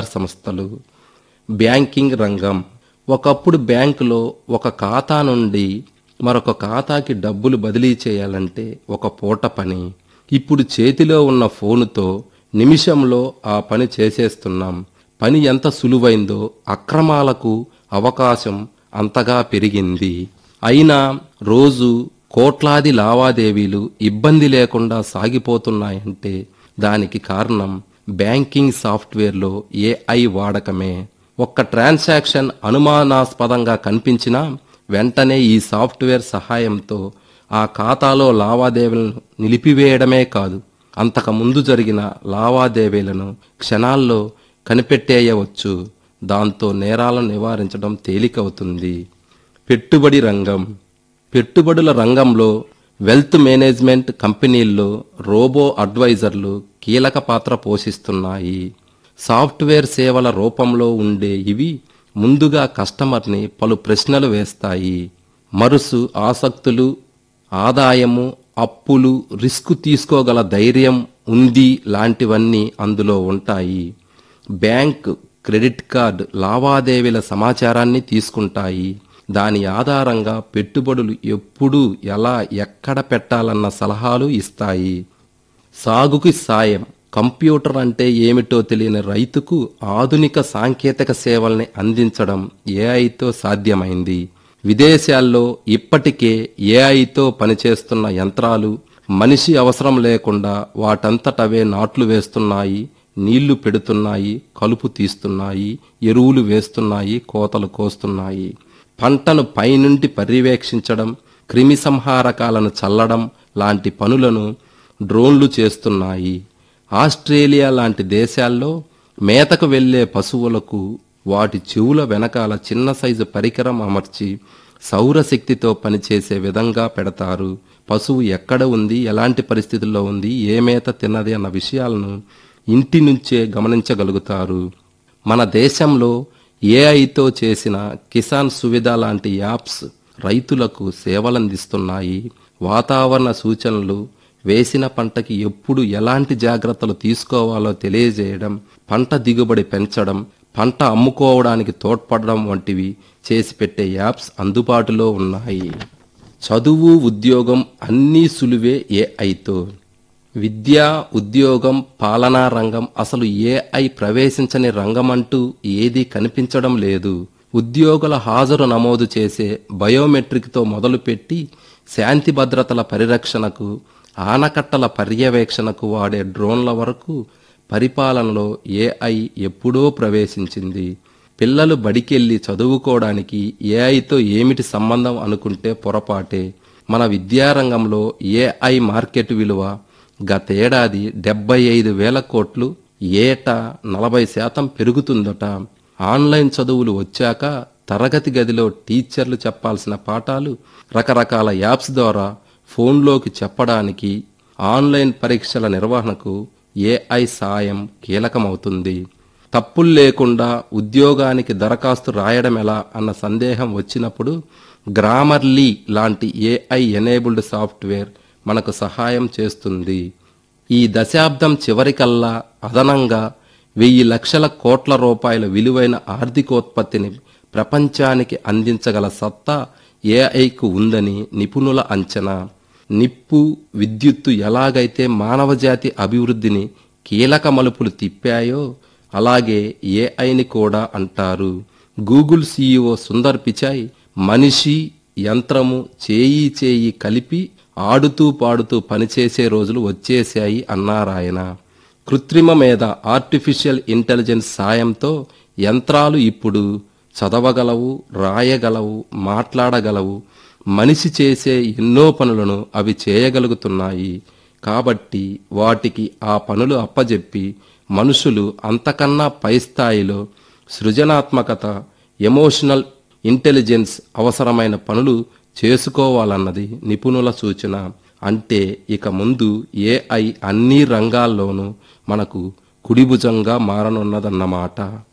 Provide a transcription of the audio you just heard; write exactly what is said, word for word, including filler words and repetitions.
IR సంస్థలు. Banking రంగం. ఒకప్పుడు బ్యాంకులో ఒక ఖాతా నుండి మరొక ఖాతాకి డబ్బులు బదిలీ చేయాలంటే ఒక పూట పని. ఇప్పుడు చేతిలో ఉన్న ఫోనుతో నిమిషంలో ఆ పని చేసేస్తున్నాం. పని ఎంత సులువైందో అక్రమాలకు అవకాశం అంతగా పెరిగింది. అయినా రోజు కోట్లాది లావాదేవీలు ఇబ్బంది లేకుండా సాగిపోతున్నాయంటే దానికి కారణం బ్యాంకింగ్ సాఫ్ట్వేర్లో ఏఐ వాడకమే. ఒక్క ట్రాన్సాక్షన్ అనుమానాస్పదంగా కనిపించినా వెంటనే ఈ సాఫ్ట్వేర్ సహాయంతో ఆ ఖాతాలో లావాదేవీలను నిలిపివేయడమే కాదు, అంతకుముందు జరిగిన లావాదేవీలను క్షణాల్లో కనిపెట్టేయవచ్చు. దాంతో నేరాలను నివారించడం తేలికవుతుంది. పెట్టుబడి రంగం. పెట్టుబడుల రంగంలో వెల్త్ మేనేజ్మెంట్ కంపెనీల్లో రోబో అడ్వైజర్లు కీలక పాత్ర పోషిస్తున్నాయి. సాఫ్ట్వేర్ సేవల రూపంలో ఉండే ఇవి ముందుగా కస్టమర్ని పలు ప్రశ్నలు వేస్తాయి. మరుసు ఆసక్తులు, ఆదాయము, అప్పులు, రిస్క్ తీసుకోగల ధైర్యం ఉంది లాంటివన్నీ అందులో ఉంటాయి. బ్యాంక్, క్రెడిట్ కార్డ్ లావాదేవీల సమాచారాన్ని తీసుకుంటాయి. దాని ఆధారంగా పెట్టుబడులు ఎప్పుడు, ఎలా, ఎక్కడ పెట్టాలన్న సలహాలు ఇస్తాయి. సాగుకి సాయం. కంప్యూటర్ అంటే ఏమిటో తెలియని రైతుకు ఆధునిక సాంకేతిక సేవల్ని అందించడం ఏఐతో సాధ్యమైంది. విదేశాల్లో ఇప్పటికే ఏఐతో పనిచేస్తున్న యంత్రాలు మనిషి అవసరం లేకుండా వాటంతటవే నాట్లు వేస్తున్నాయి, నీళ్లు పెడుతున్నాయి, కలుపు తీస్తున్నాయి, ఎరువులు వేస్తున్నాయి, కోతలు కోస్తున్నాయి. పంటను పైనుండి పర్యవేక్షించడం, క్రిమి సంహారకాలను చల్లడం లాంటి పనులను డ్రోన్లు చేస్తున్నాయి. ఆస్ట్రేలియా లాంటి దేశాల్లో మేతకు వెళ్లే పశువులకు వాటి చెవుల వెనకాల చిన్న సైజు పరికరం అమర్చి సౌరశక్తితో పనిచేసే విధంగా పెడతారు. పశువు ఎక్కడ ఉంది, ఎలాంటి పరిస్థితుల్లో ఉంది, ఏ మేత తిన్నది అన్న విషయాలను ఇంటి నుంచే గమనించగలుగుతారు. మన దేశంలో ఏఐతో చేసిన కిసాన్ సువిధ లాంటి యాప్స్ రైతులకు సేవలందిస్తున్నాయి. వాతావరణ సూచనలు, వేసిన పంటకి ఎప్పుడు ఎలాంటి జాగ్రత్తలు తీసుకోవాలో తెలియజేయడం, పంట దిగుబడి పెంచడం, పంట అమ్ముకోవడానికి తోడ్పడడం వంటివి చేసి పెట్టే యాప్స్ అందుబాటులో ఉన్నాయి. చదువు, ఉద్యోగం అన్నీ సులువే ఏఐతో. విద్య, ఉద్యోగం, పాలనా రంగం అసలు ఏఐ ప్రవేశించని రంగమంటూ ఏదీ కనిపించడం లేదు. ఉద్యోగుల హాజరు నమోదు చేసే బయోమెట్రిక్తో మొదలుపెట్టి శాంతి భద్రతల పరిరక్షణకు, ఆనకట్టల పర్యవేక్షణకు వాడే డ్రోన్ల వరకు పరిపాలనలో ఏఐ ఎప్పుడో ప్రవేశించింది. పిల్లలు బడికెళ్ళి చదువుకోవడానికి ఏఐతో ఏమిటి సంబంధం అనుకుంటే పొరపాటే. మన విద్యారంగంలో ఏఐ మార్కెట్ విలువ గతేడాది డెబ్బై ఐదు వేల కోట్లు, ఏటా నలభై శాతం పెరుగుతుందట. ఆన్లైన్ చదువులు వచ్చాక తరగతి గదిలో టీచర్లు చెప్పాల్సిన పాఠాలు రకరకాల యాప్స్ ద్వారా ఫోన్లోకి చెప్పడానికి, ఆన్లైన్ పరీక్షల నిర్వహణకు ఏఐ సాయం కీలకమవుతుంది. తప్పులు లేకుండా ఉద్యోగానికి దరఖాస్తు రాయడమెలా అన్న సందేహం వచ్చినప్పుడు గ్రామర్లీ లాంటి ఏఐ ఎనేబుల్డ్ సాఫ్ట్వేర్ మనకు సహాయం చేస్తుంది. ఈ దశాబ్దం చివరికల్లా అదనంగా వెయ్యి లక్షల కోట్ల రూపాయల విలువైన ఆర్థికోత్పత్తిని ప్రపంచానికి అందించగల సత్తా ఏఐకు ఉందని నిపుణుల అంచనా. నిప్పు, విద్యుత్తు ఎలాగైతే మానవజాతి అభివృద్ధిని కీలక మలుపులు తిప్పాయో అలాగే ఏఐని కూడా అంటారు. గూగుల్ సీఈఓ సుందర్ పిచాయ్ మనిషి, యంత్రము చేయి చేయి కలిపి ఆడుతూ పాడుతూ పనిచేసే రోజులు వచ్చేశాయి అన్నారాయన. కృత్రిమ మేధ, ఆర్టిఫిషియల్ ఇంటెలిజెన్స్ సాయంతో యంత్రాలు ఇప్పుడు చదవగలవు, రాయగలవు, మాట్లాడగలవు. మనిషి చేసే ఎన్నో పనులను అవి చేయగలుగుతున్నాయి. కాబట్టి వాటికి ఆ పనులు అప్పజెప్పి మనుషులు అంతకన్నా పై స్థాయిలో సృజనాత్మకత, ఎమోషనల్ ఇంటెలిజెన్స్ అవసరమైన పనులు చేసుకోవాలన్నది నిపుణుల సూచన. అంటే ఇక ముందు ఏఐ అన్ని రంగాల్లోనూ మనకు కుడిభుజంగా మారనున్నదన్నమాట.